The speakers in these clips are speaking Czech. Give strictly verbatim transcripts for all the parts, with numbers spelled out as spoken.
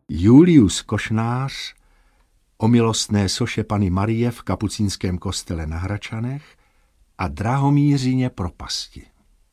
Julius Košnář o milostné soše Panny Marie v kapucínském kostele na Hračanech a Drahomířině propasti.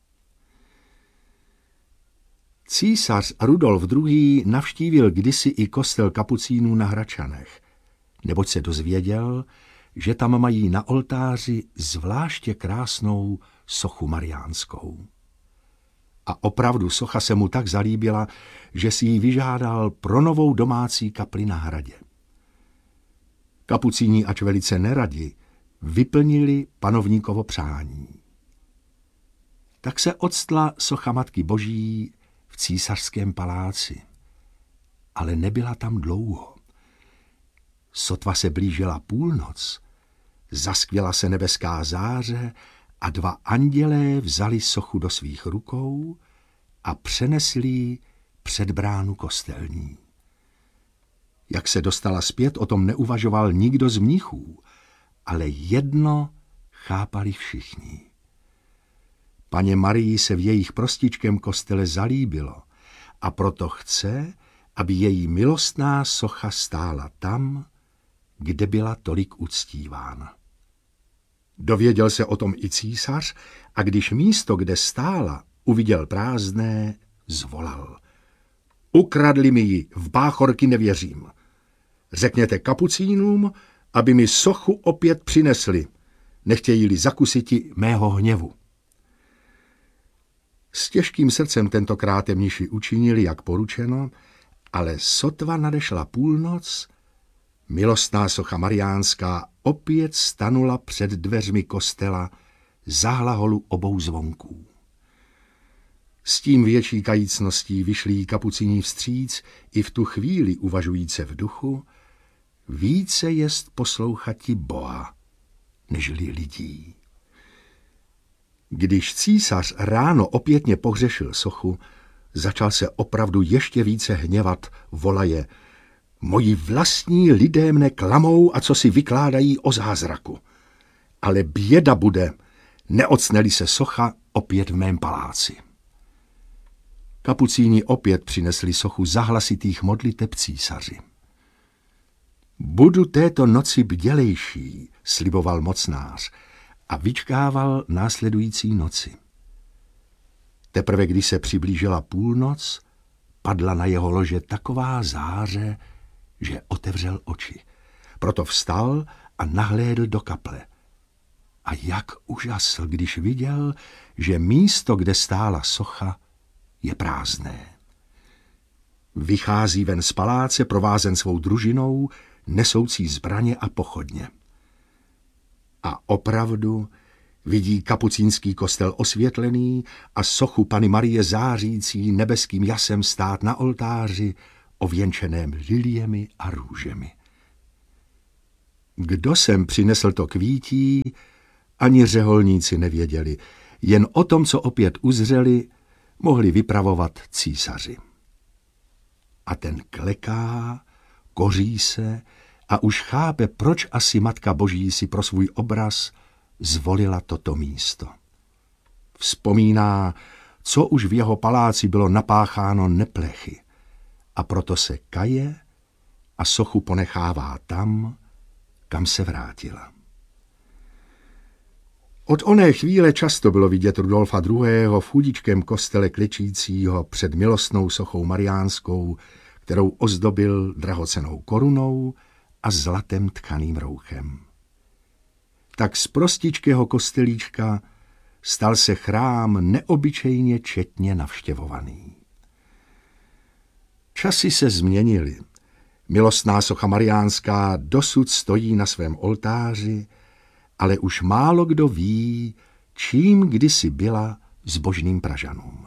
Císař Rudolf druhý. navštívil kdysi i kostel kapucínů na Hračanech, neboť se dozvěděl, že tam mají na oltáři zvláště krásnou sochu mariánskou. A opravdu socha se mu tak zalíbila, že si ji vyžádal pro novou domácí kapli na hradě. Kapucíni, ač velice neradi, vyplnili panovníkovo přání. Tak se octla socha Matky Boží v císařském paláci, ale nebyla tam dlouho. Sotva se blížila půlnoc, zaskvěla se nebeská záře a dva andělé vzali sochu do svých rukou a přenesli ji před bránu kostelní. Jak se dostala zpět, o tom neuvažoval nikdo z mnichů, ale jedno chápali všichni. Panně Marii se v jejich prostičkém kostele zalíbilo a proto chce, aby její milostná socha stála tam, kde byla tolik uctívána. Dověděl se o tom i císař a když místo, kde stála, uviděl prázdné, zvolal. Ukradli mi ji, v báchorky nevěřím. Řekněte kapucínům, aby mi sochu opět přinesli, nechtějí-li zakusiti mého hněvu. S těžkým srdcem tentokrát mniši učinili, jak poručeno, ale sotva nadešla půlnoc, milostná socha mariánská opět stanula před dveřmi kostela za hlaholu obou zvonků. S tím větší kajícností vyšli kapucíni vstříc i v tu chvíli uvažujíce v duchu, více jest poslouchati Boha, nežli lidí. Když císař ráno opětně pohřešil sochu, začal se opravdu ještě více hněvat, volaje: Moji vlastní lidé mne klamou a co si vykládají o zázraku. Ale běda bude, neocneli se socha opět v mém paláci. Kapucíni opět přinesli sochu za hlasitých modliteb císaři. Budu této noci bdělejší, sliboval mocnář a vyčkával následující noci. Teprve když se přiblížila půlnoc, padla na jeho lože taková záře, že otevřel oči. Proto vstal a nahlédl do kaple. A jak užasl, když viděl, že místo, kde stála socha, je prázdné. Vychází ven z paláce provázen svou družinou, nesoucí zbraně a pochodně. A opravdu vidí kapucínský kostel osvětlený a sochu Panny Marie zářící nebeským jasem stát na oltáři, ověnčeném liliemi a růžemi. Kdo sem přinesl to kvítí, ani řeholníci nevěděli, jen o tom, co opět uzřeli, mohli vypravovat císaři. A ten kleká, koří se a už chápe, proč asi Matka Boží si pro svůj obraz zvolila toto místo. Vzpomíná, co už v jeho paláci bylo napácháno neplechy, a proto se kaje a sochu ponechává tam, kam se vrátila. Od oné chvíle často bylo vidět Rudolfa druhého. v chudičkém kostele klečícího před milostnou sochou mariánskou, kterou ozdobil drahocennou korunou a zlatým tkaným rouchem. Tak z prostičkého kostelíčka stal se chrám neobyčejně četně navštěvovaný. Časy se změnily. Milostná socha mariánská dosud stojí na svém oltáři, ale už málo kdo ví, čím kdysi byla zbožným Pražanům.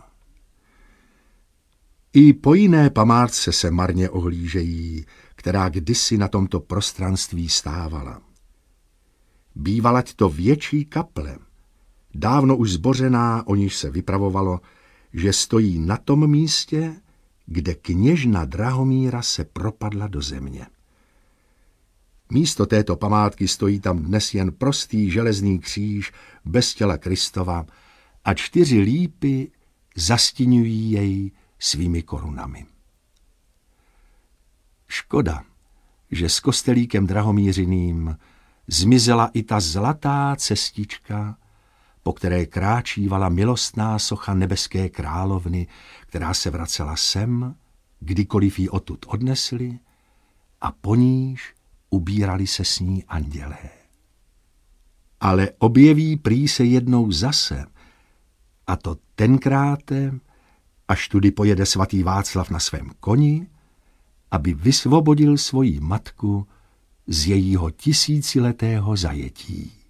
I po jiné památce se marně ohlížejí, která kdysi na tomto prostranství stávala. Bývalať to větší kaple, dávno už zbořená, o níž se vypravovalo, že stojí na tom místě, kde kněžna Drahomíra se propadla do země. Místo této památky stojí tam dnes jen prostý železný kříž bez těla Kristova a čtyři lípy zastiňují jej svými korunami. Škoda, že s kostelíkem Drahomířiným zmizela i ta zlatá cestička, po které kráčívala milostná socha nebeské královny, která se vracela sem, kdykoliv ji odtud odnesli, a po níž ubírali se s ní andělé. Ale objeví prý se jednou zase, a to tenkráte, až tudy pojede svatý Václav na svém koni, aby vysvobodil svoji matku z jejího tisíciletého zajetí.